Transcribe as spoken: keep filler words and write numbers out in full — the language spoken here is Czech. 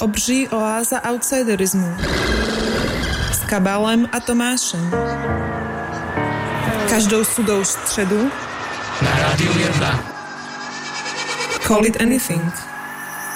obří oáza outsiderismu s Kabalem a Tomášem. Každou sudou středu na Rádiu jedna. Call it anything.